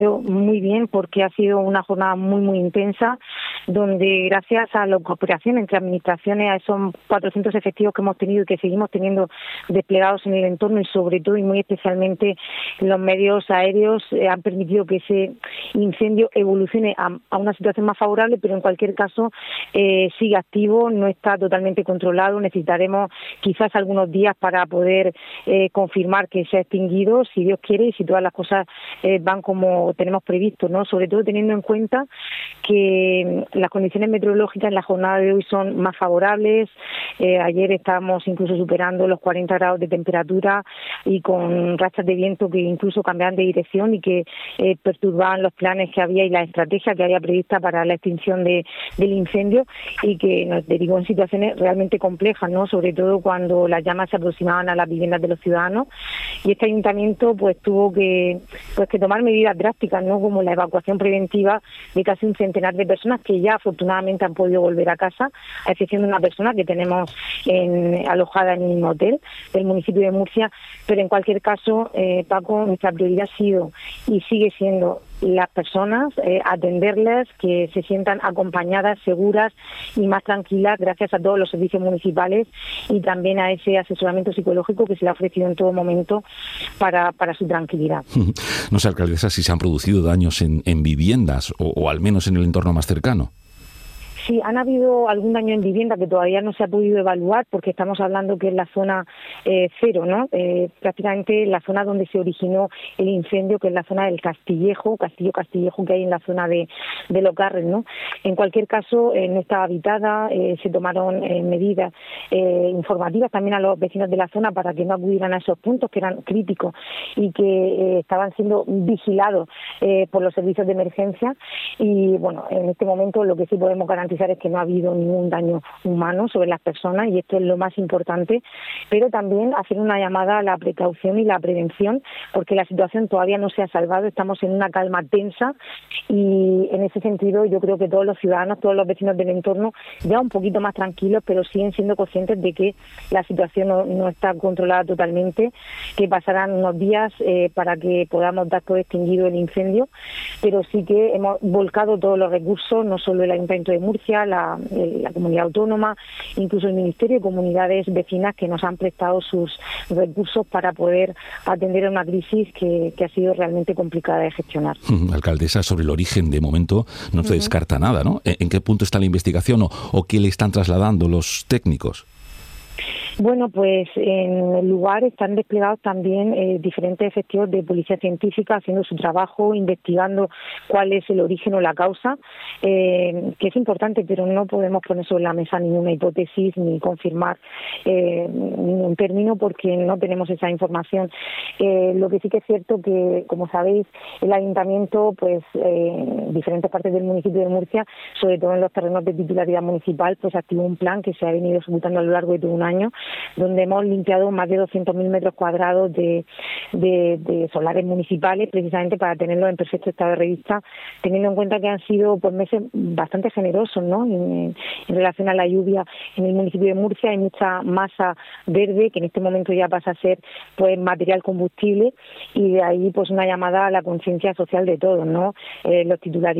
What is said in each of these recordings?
muy bien, porque ha sido una jornada muy intensa, donde gracias a la cooperación entre administraciones, a esos 400 efectivos que hemos tenido y que seguimos teniendo desplegados en el entorno, y sobre todo y muy especialmente los medios aéreos, han permitido que ese incendio evolucione a una situación más favorable, pero en cualquier caso sigue activo, no está totalmente controlado. Necesitaremos quizás algunos días para poder confirmar que se ha extinguido, si Dios quiere, y si todas las cosas van como tenemos previsto, ¿no? Sobre todo teniendo en cuenta que las condiciones meteorológicas en la jornada de hoy son más favorables. Ayer estábamos incluso superando los 40 grados de temperatura y con rachas de viento que incluso cambiaban de dirección y que perturbaban los planes que había y la estrategia que había prevista para la extinción del incendio, y que nos derivó en situaciones realmente complejas, ¿no? Sobre todo cuando las llamas se aproximaban a las viviendas de los ciudadanos, y este ayuntamiento pues tuvo que tomar medidas drásticas, ¿no? Como la evacuación preventiva de casi un centenar de personas que ya afortunadamente han podido volver a casa, a excepción de una persona que tenemos alojada en un hotel del municipio de Murcia. Pero en cualquier caso, Paco, nuestra prioridad ha sido y sigue siendo las personas, atenderles, que se sientan acompañadas, seguras y más tranquilas, gracias a todos los servicios municipales y también a ese asesoramiento psicológico que se le ha ofrecido en todo momento para su tranquilidad. No sé, alcaldesa, si se han producido daños en viviendas o al menos en el entorno más cercano. Sí, han habido algún daño en vivienda que todavía no se ha podido evaluar, porque estamos hablando que es la zona cero, ¿no? Prácticamente la zona donde se originó el incendio, que es la zona del Castillejo que hay en la zona de Los Garres, ¿no? En cualquier caso, no estaba habitada, se tomaron medidas informativas también a los vecinos de la zona para que no acudieran a esos puntos que eran críticos y que estaban siendo vigilados por los servicios de emergencia. Y bueno, en este momento lo que sí podemos garantizar es que no ha habido ningún daño humano sobre las personas, y esto es lo más importante, pero también hacer una llamada a la precaución y la prevención, porque la situación todavía no se ha salvado, estamos en una calma tensa, y en ese sentido yo creo que todos los ciudadanos, todos los vecinos del entorno, ya un poquito más tranquilos, pero siguen siendo conscientes de que la situación no está controlada totalmente, que pasarán unos días para que podamos dar por extinguido el incendio, pero sí que hemos volcado todos los recursos, no solo el Ayuntamiento de Murcia, la comunidad autónoma, incluso el Ministerio de Comunidades Vecinas, que nos han prestado sus recursos para poder atender a una crisis que ha sido realmente complicada de gestionar. Alcaldesa, sobre el origen, de momento no se descarta nada, ¿no? ¿En qué punto está la investigación o qué le están trasladando los técnicos? Bueno, pues en el lugar están desplegados también diferentes efectivos de policía científica haciendo su trabajo, investigando cuál es el origen o la causa, que es importante, pero no podemos poner sobre la mesa ninguna hipótesis ni confirmar ningún término porque no tenemos esa información. Lo que sí que es cierto que, como sabéis, el ayuntamiento, pues diferentes partes del municipio de Murcia, sobre todo en los terrenos de titularidad municipal, pues activó un plan que se ha venido ejecutando a lo largo de todo un año, donde hemos limpiado más de 200.000 metros cuadrados de solares municipales, precisamente para tenerlos en perfecto estado de revista, teniendo en cuenta que han sido pues meses bastante generosos, ¿no? En relación a la lluvia en el municipio de Murcia hay mucha masa verde que en este momento ya pasa a ser pues material combustible, y de ahí pues una llamada a la conciencia social de todos, ¿no? Los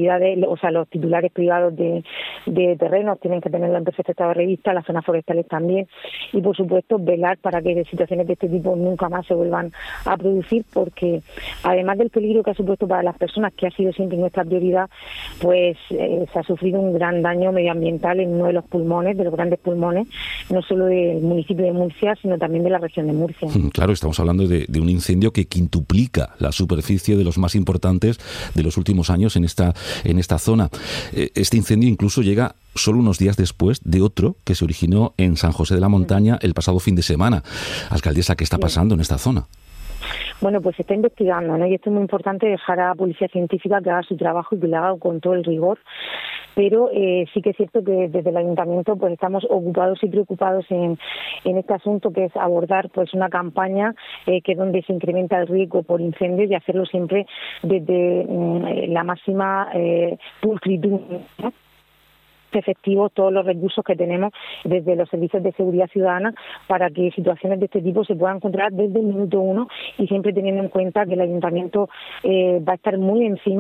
titulares privados de terrenos tienen que tenerlo en perfecto estado de revista, las zonas forestales también, y por supuesto velar para que situaciones de este tipo nunca más se vuelvan a producir, porque además del peligro que ha supuesto para las personas, que ha sido siempre nuestra prioridad, pues se ha sufrido un gran daño medioambiental en uno de los pulmones, de los grandes pulmones, no solo del municipio de Murcia, sino también de la región de Murcia. Claro, estamos hablando de un incendio que quintuplica la superficie de los más importantes de los últimos años en esta zona. Este incendio incluso llega solo unos días después de otro que se originó en San José de la Montaña el pasado fin de semana. Alcaldesa, ¿qué está pasando en esta zona? Bueno, pues se está investigando, ¿no? Y esto es muy importante, dejar a la policía científica que haga su trabajo y que lo haga con todo el rigor. Pero sí que es cierto que desde el ayuntamiento pues estamos ocupados y preocupados en este asunto, que es abordar pues una campaña que es donde se incrementa el riesgo por incendios, y hacerlo siempre desde la máxima pulcritud, ¿no? efectivos todos los recursos que tenemos desde los servicios de seguridad ciudadana para que situaciones de este tipo se puedan controlar desde el minuto 1 y siempre teniendo en cuenta que el Ayuntamiento va a estar muy encima